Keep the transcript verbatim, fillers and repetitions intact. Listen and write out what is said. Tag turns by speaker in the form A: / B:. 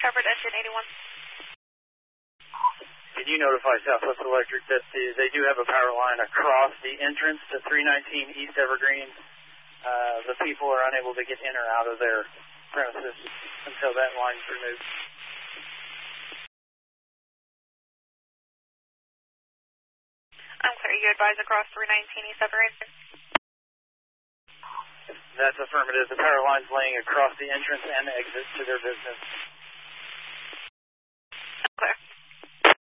A: Covered engine eighty-one.
B: Can you notify Southwest Electric that the, they do have a power line across the entrance to three nineteen East Evergreen? Uh, the people are unable to get in or out of their premises until that line's removed.
A: I'm clear. You advise across three nineteen East Evergreen?
B: That's affirmative. The power line's laying across the entrance and exit to their business.